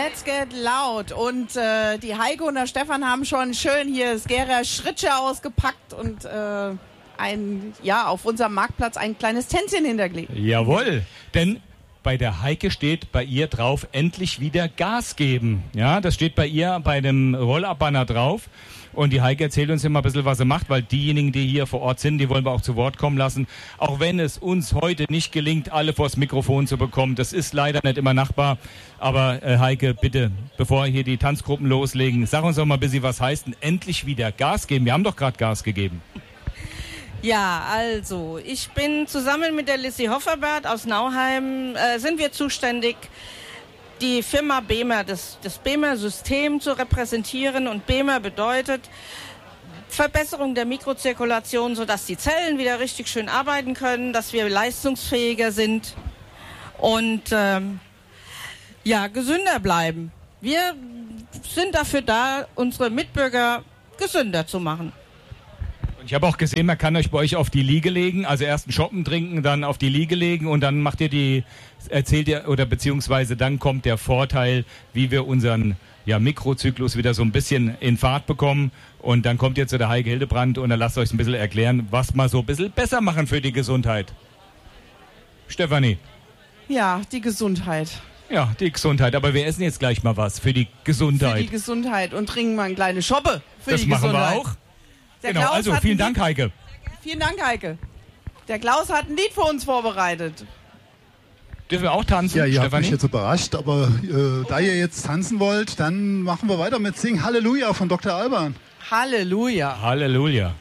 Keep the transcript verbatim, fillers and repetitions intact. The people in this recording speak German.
Let's Get Loud. Und äh, die Heike und der Stefan haben schon schön hier das Gera Schritsche ausgepackt und äh, ein, ja, auf unserem Marktplatz ein kleines Tänzchen hintergelegt. Jawohl, denn bei der Heike steht bei ihr drauf, endlich wieder Gas geben. Ja, das steht bei ihr bei dem Roll-Up-Banner drauf. Und die Heike erzählt uns immer ein bisschen, was sie macht, weil diejenigen, die hier vor Ort sind, die wollen wir auch zu Wort kommen lassen. Auch wenn es uns heute nicht gelingt, alle vors Mikrofon zu bekommen. Das ist leider nicht immer machbar. Aber äh, Heike, bitte, bevor hier die Tanzgruppen loslegen, sag uns doch mal ein bisschen, was heißt denn endlich wieder Gas geben? Wir haben doch gerade Gas gegeben. Ja, also, ich bin zusammen mit der Lissy Hofferbert aus Nauheim, äh, sind wir zuständig, die Firma BEMER, das, das BEMER-System zu repräsentieren. Und BEMER bedeutet Verbesserung der Mikrozirkulation, sodass die Zellen wieder richtig schön arbeiten können, dass wir leistungsfähiger sind und ähm, ja, gesünder bleiben. Wir sind dafür da, unsere Mitbürger gesünder zu machen. Ich habe auch gesehen, man kann euch bei euch auf die Liege legen, also erst einen Shoppen trinken, dann auf die Liege legen und dann macht ihr die, erzählt ihr, oder beziehungsweise dann kommt der Vorteil, wie wir unseren ja, Mikrozyklus wieder so ein bisschen in Fahrt bekommen und dann kommt ihr zu der Heike Hildebrand und dann lasst euch ein bisschen erklären, was wir so ein bisschen besser machen für die Gesundheit. Stefanie. Ja, die Gesundheit. Ja, die Gesundheit, aber wir essen jetzt gleich mal was für die Gesundheit. Für die Gesundheit und trinken mal eine kleine Schoppe für das die machen Gesundheit. wir auch. Der Genau, Klaus also hat vielen ein Dank, Heike. Vielen Dank, Heike. Der Klaus hat ein Lied für uns vorbereitet. Dürfen wir auch tanzen, Ja, ihr habt Stefanie? mich jetzt überrascht, aber äh, da ihr jetzt tanzen wollt, dann machen wir weiter mit Sing Halleluja von Doktor Alban. Halleluja. Halleluja.